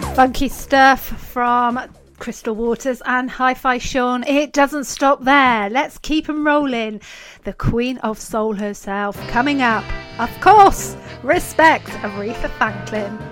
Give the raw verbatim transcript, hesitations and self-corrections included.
Funky stuff from Crystal Waters and Hi-Fi Sean. It doesn't stop there. Let's keep 'em rolling. The Queen of Soul herself coming up. Of course, Respect, Aretha Franklin.